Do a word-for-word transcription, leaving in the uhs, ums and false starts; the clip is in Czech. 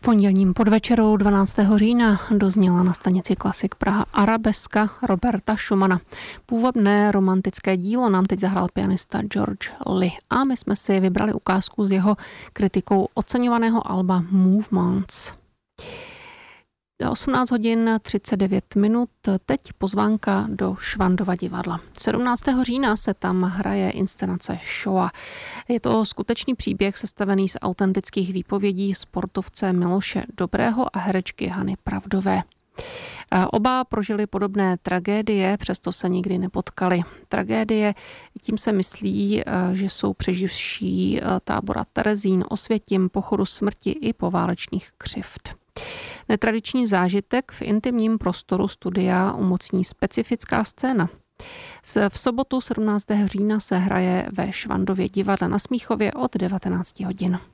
pondělním podvečeru dvanáctého října dozněla na stanici Klasik Praha arabeska Roberta Schumana. Původné romantické dílo nám teď zahrál pianista George Lee a my jsme si vybrali ukázku z jeho kritikou oceňovaného alba Movements. osmnáct hodin třicet devět minut, teď pozvánka do Švandova divadla. sedmnáctého října se tam hraje inscenace Shoah. Je to skutečný příběh sestavený z autentických výpovědí sportovce Miloše Dobrého a herečky Hany Pravdové. Oba prožili podobné tragédie, přesto se nikdy nepotkali. Tragédie, tím se myslí, že jsou přeživší tábora Terezín, Osvětim, pochodu smrti i poválečných křivd. Netradiční zážitek v intimním prostoru studia umocní specifická scéna. V sobotu sedmnáctého října se hraje ve Švandově divadle na Smíchově od devatenáct hodin.